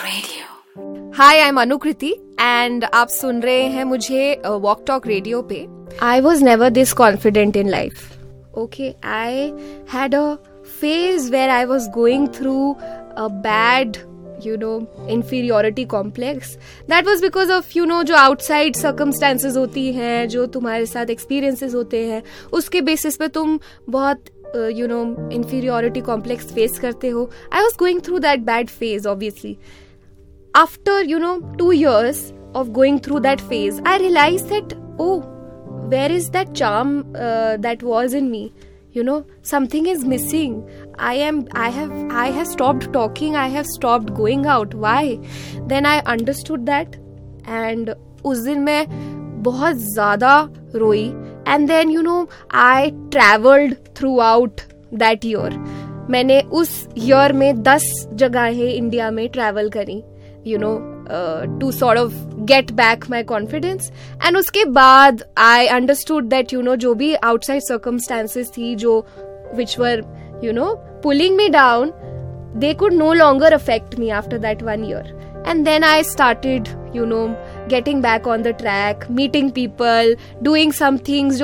Radio. Hi, I am Anukriti and आप सुन रहे हैं मुझे वॉक टॉक रेडियो पे। I was never this confident in life. Okay, I had a phase where I was going through a bad, inferiority complex. That was because of, जो outside circumstances होती हैं, जो तुम्हारे साथ experiences होते हैं, उसके basis पे तुम बहुत, inferiority complex face करते हो. I was going through that bad phase, obviously. After, 2 years of going through that phase, I realized that, where is that charm that was in me? Something is missing. I have stopped talking. I have stopped going out. Why? Then I understood that, and उस दिन मैं बहुत ज़्यादा रोई. And then I traveled throughout that year. मैंने उस year में 10 जगहें इंडिया में travel करी. To sort of get back my confidence. And उसके बाद I understood that जो भी outside circumstances थी जो which were pulling me down, they could no longer affect me after that 1 year. And then I started getting back on the track, meeting people, doing some things जो